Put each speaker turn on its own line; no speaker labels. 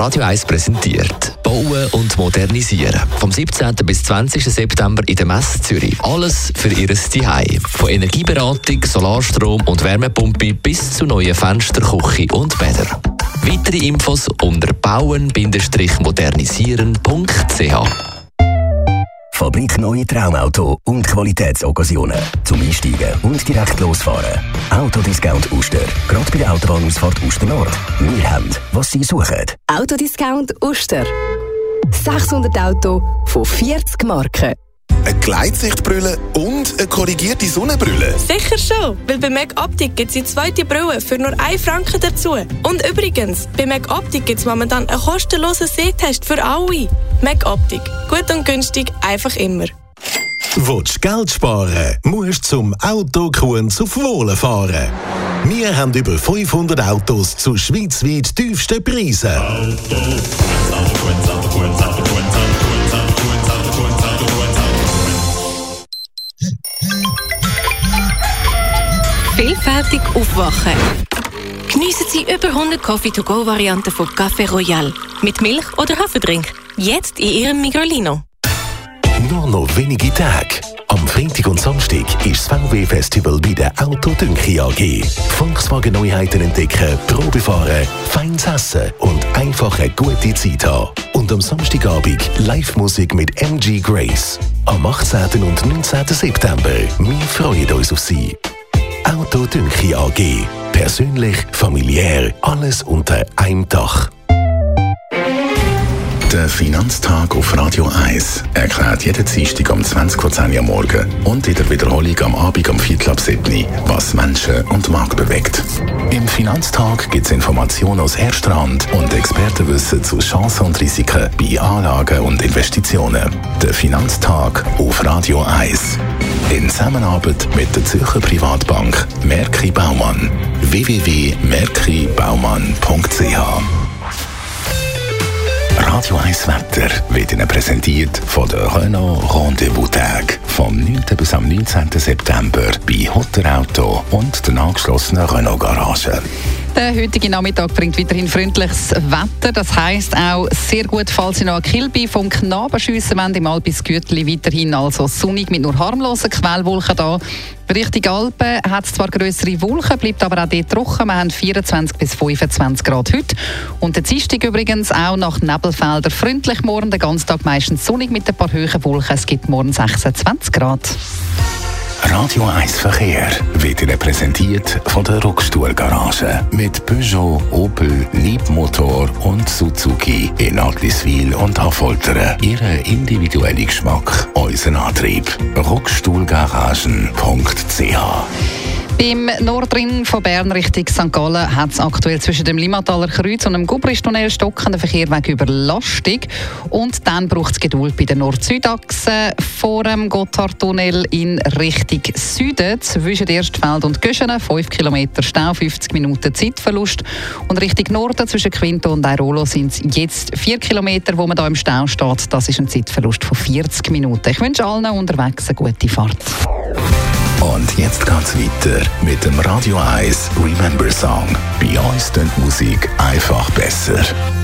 Radio 1 präsentiert. Bauen und modernisieren. Vom 17. bis 20. September in der Messe Zürich. Alles für Ihr Zuhause. Von Energieberatung, Solarstrom und Wärmepumpe bis zu neuen Fenstern, Küche und Bädern. Weitere Infos unter bauen-modernisieren.ch.
Fabrik Neue Traumauto und Qualitätsoccasionen. Zum Einsteigen und direkt losfahren. Autodiscount Uster. Gerade bei der Autobahnausfahrt Uster Nord. Wir haben, was Sie suchen.
Autodiscount Uster. 600 Autos von 40 Marken.
Eine Gleitsichtbrille und eine korrigierte Sonnenbrille?
Sicher schon, weil bei MacOptic gibt es die zweite Brille für nur 1 Franken dazu. Und übrigens, bei MacOptic gibt es momentan einen kostenlosen Sehtest für alle. MacOptic. Gut und günstig, einfach immer.
Willst du Geld sparen, musst du zum Autokunz auf Wohlen fahren. Wir haben über 500 Autos zu schweizweit tiefsten Preisen.
Vielfältig aufwachen. Geniessen Sie über 100 Coffee-to-go-Varianten von Café Royal. Mit Milch oder Haferdrink. Jetzt in Ihrem Migrolino.
Nur noch wenige Tage. Am Freitag und Samstag ist das VW-Festival bei der Auto Dünchi AG. Volkswagen-Neuheiten entdecken, Probe fahren, feines Essen und einfach eine gute Zeit haben. Und am Samstagabend Live-Musik mit MG Grace. Am 18. und 19. September. Wir freuen uns auf Sie. Auto Dünchi AG. Persönlich, familiär, alles unter einem Dach.
Der Finanztag auf Radio 1 erklärt jeden Dienstag um 20:10 Uhr am Morgen und in der Wiederholung am Abend um 6:45 Uhr, was Menschen und Markt bewegt. Im Finanztag gibt es Informationen aus erster Hand und Expertenwissen zu Chancen und Risiken bei Anlagen und Investitionen. Der Finanztag auf Radio 1. In Zusammenarbeit mit der Zürcher Privatbank Merki Baumann. www.merkibaumann.ch. Radio 1 Wetter wird Ihnen präsentiert von der Renault Rendezvous Tag. Vom 9. bis am 19. September bei Hutter Auto und der angeschlossenen Renault Garage.
Der heutige Nachmittag bringt weiterhin freundliches Wetter. Das heisst auch sehr gut, falls Sie noch an Kilby vom Knabenschiessen wollen, im Alpis Gürtli weiterhin also sonnig mit nur harmlosen Quellwolken da. Richtung Alpen hat es zwar grössere Wolken, bleibt aber auch dort trocken. Wir haben 24 bis 25 Grad heute. Und der Dienstag übrigens auch nach Nebelfeldern freundlich morgen. Den ganzen Tag meistens sonnig mit ein paar hohen Wolken. Es gibt morgen 26 Grad.
Radio 1 Verkehr wird Ihnen präsentiert von der Rockstuhl-Garage. Mit Peugeot, Opel, Leapmotor und Suzuki in Agliswil und Affoltern. Ihren individuellen Geschmack, unseren Antrieb. Rockstuhlgaragen.ch.
Beim Nordring von Bern Richtung St. Gallen hat es aktuell zwischen dem Limmataler Kreuz und dem Gubristunnel stockenden Verkehr wegen Überlastung. Und dann braucht es Geduld bei der Nord-Süd-Achse vor dem Gotthardtunnel in Richtung Süden. Zwischen Erstfeld und Göschenen 5 Kilometer Stau, 50 Minuten Zeitverlust. Und Richtung Norden zwischen Quinto und Airolo sind es jetzt 4 Kilometer, wo man da im Stau steht. Das ist ein Zeitverlust von 40 Minuten. Ich wünsche allen unterwegs eine gute Fahrt.
Und jetzt geht's weiter mit dem Radio 1 Remember Song. Bei uns klingt Musik einfach besser.